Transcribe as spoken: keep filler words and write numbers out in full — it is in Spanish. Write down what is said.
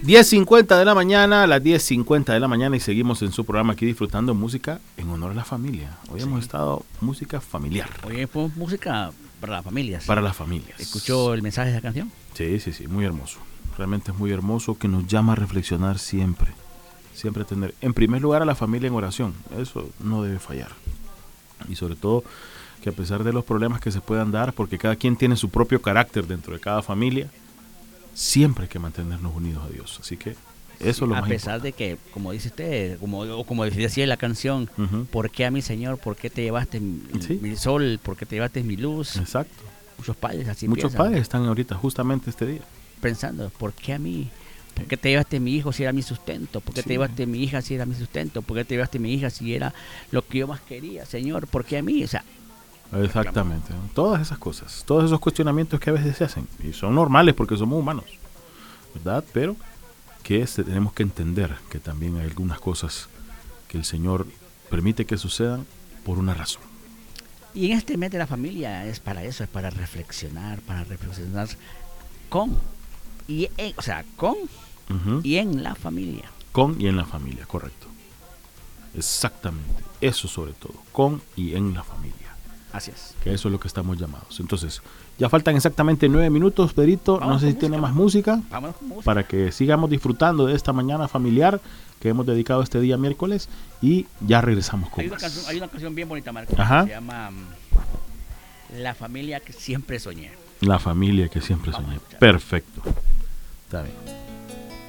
diez cincuenta de la mañana, a las diez cincuenta de la mañana, y seguimos en su programa aquí disfrutando música en honor a la familia. Hoy sí. hemos estado música familiar. Hoy fue música para las familias. Para las familias. ¿Escuchó el mensaje de esa canción? Sí, sí, sí, muy hermoso. Realmente es muy hermoso, que nos llama a reflexionar siempre. Siempre tener, en primer lugar, a la familia en oración. Eso no debe fallar. Y sobre todo, que a pesar de los problemas que se puedan dar, porque cada quien tiene su propio carácter dentro de cada familia, siempre hay que mantenernos unidos a Dios. Así que eso sí, es lo más importante. A pesar de que, como dice usted, como, o como decía la canción, uh-huh. ¿por qué a mi Señor? ¿Por qué te llevaste mi, ¿Sí? mi sol? ¿Por qué te llevaste mi luz? Exacto. Muchos padres así Muchos piensan. padres están ahorita justamente este día pensando, ¿por qué a mí? ¿Por qué te llevaste mi hijo si era mi sustento? ¿Por qué sí. te llevaste mi hija si era mi sustento? ¿Por qué te llevaste mi hija si era lo que yo más quería, Señor? ¿Por qué a mí? O sea, exactamente. Todas esas cosas, todos esos cuestionamientos que a veces se hacen, y son normales porque somos humanos, ¿verdad? Pero que este, tenemos que entender que también hay algunas cosas que el Señor permite que sucedan por una razón. Y en este mes de la familia es para eso, es para reflexionar, para reflexionar con y en, o sea, con uh-huh. y en la familia. Con y en la familia, correcto. Exactamente, eso sobre todo, con y en la familia. Así es. Que eso es lo que estamos llamados. Entonces, ya faltan exactamente nueve minutos, Pedrito. Vamos no sé si música. tiene más música. Vamos con música. Para que sigamos disfrutando de esta mañana familiar que hemos dedicado este día miércoles. Y ya regresamos con hay una más. Canción, hay una canción bien bonita, Marco. Ajá. Que se llama La familia que siempre soñé. La familia que siempre Vamos soñé. Perfecto. Está bien.